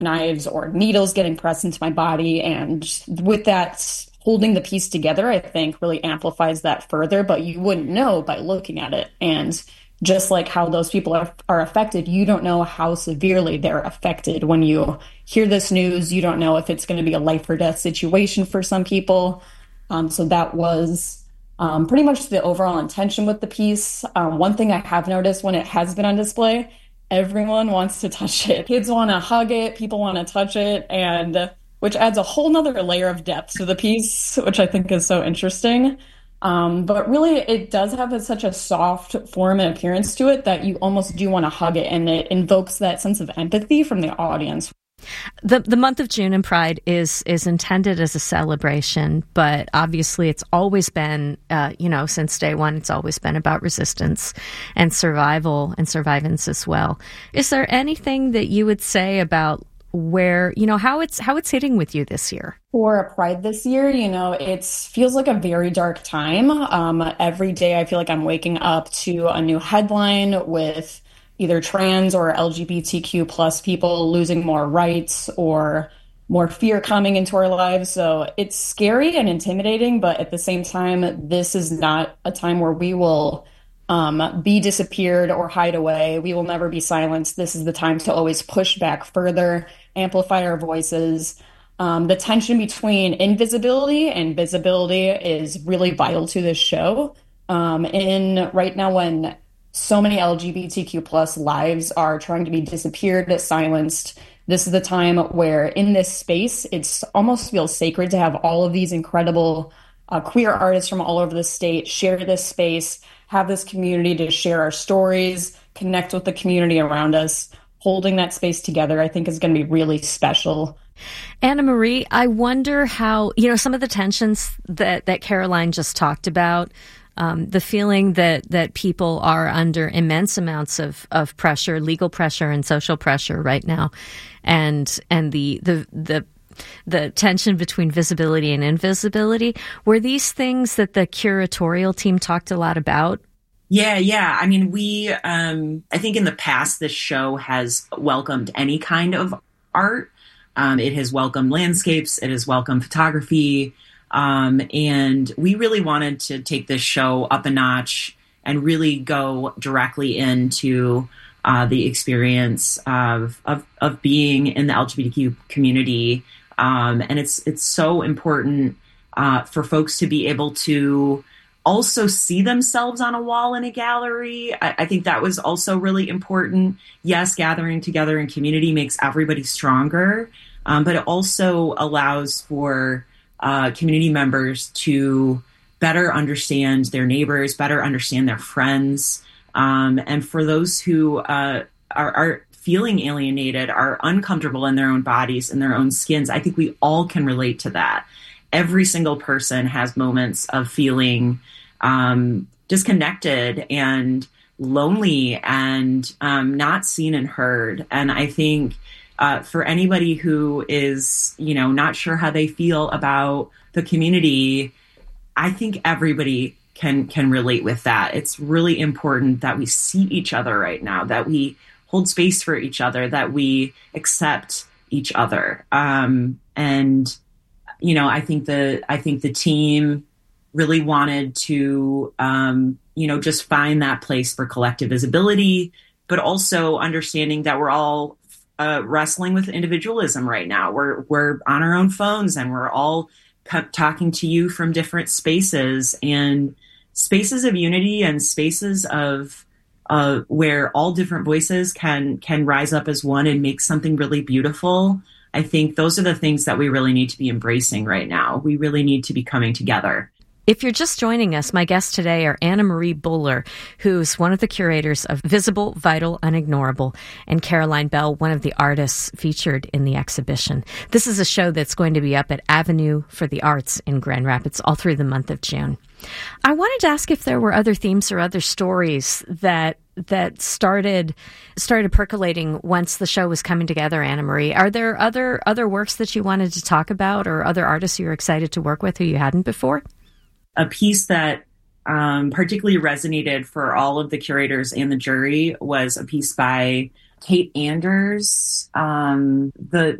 knives or needles getting pressed into my body. And with that, holding the piece together, I think really amplifies that further, but you wouldn't know by looking at it. And just like how those people are affected, you don't know how severely they're affected. When you hear this news, you don't know if it's going to be a life or death situation for some people. So that was pretty much the overall intention with the piece. One thing I have noticed when it has been on display, everyone wants to touch it. Kids want to hug it, people want to touch it, and which adds a whole nother layer of depth to the piece, which I think is so interesting. But really, it does have such a soft form and appearance to it that you almost do want to hug it, and it invokes that sense of empathy from the audience. The month of June and Pride is intended as a celebration, but obviously it's always been, since day one, it's always been about resistance and survival and survivance as well. Is there anything that you would say about where, how it's hitting with you this year? For Pride this year, it feels like a very dark time. Every day I feel like I'm waking up to a new headline with either trans or LGBTQ plus people losing more rights or more fear coming into our lives. So it's scary and intimidating, but at the same time, this is not a time where we will be disappeared or hide away. We will never be silenced. This is the time to always push back further, amplify our voices. The tension between invisibility and visibility is really vital to this show. In right now, when so many LGBTQ plus lives are trying to be disappeared, silenced, this is the time where in this space, it's almost feels sacred to have all of these incredible queer artists from all over the state share this space, have this community to share our stories, connect with the community around us. Holding that space together, I think, is going to be really special. Anna Marie, I wonder how, some of the tensions that Caroline just talked about, the feeling that people are under immense amounts of pressure, legal pressure and social pressure right now, and the tension between visibility and invisibility. Were these things that the curatorial team talked a lot about? Yeah. I mean, I think in the past, this show has welcomed any kind of art. It has welcomed landscapes. It has welcomed photography. And we really wanted to take this show up a notch and really go directly into the experience of being in the LGBTQ community. And it's so important for folks to be able to also see themselves on a wall in a gallery. I think that was also really important. Yes, gathering together in community makes everybody stronger, but it also allows for community members to better understand their neighbors, better understand their friends. And for those who are feeling alienated, are uncomfortable in their own bodies, in their own skins, I think we all can relate to that. Every single person has moments of feeling disconnected and lonely and not seen and heard. And I think for anybody who is, not sure how they feel about the community, I think everybody can relate with that. It's really important that we see each other right now, that we hold space for each other, that we accept each other. And I think the team really wanted to, just find that place for collective visibility, but also understanding that we're all wrestling with individualism right now. We're on our own phones and we're all talking to you from different spaces, and spaces of unity and spaces of where all different voices can rise up as one and make something really beautiful. I think those are the things that we really need to be embracing right now. We really need to be coming together. If you're just joining us, my guests today are Anna Marie Buller, who's one of the curators of Visible, Vital, Unignorable, and Caroline Bell, one of the artists featured in the exhibition. This is a show that's going to be up at Avenue for the Arts in Grand Rapids all through the month of June. I wanted to ask if there were other themes or other stories that started percolating once the show was coming together, Anna Marie. Are there other works that you wanted to talk about, or other artists you're excited to work with who you hadn't before? A piece that particularly resonated for all of the curators and the jury was a piece by Kate Anders, the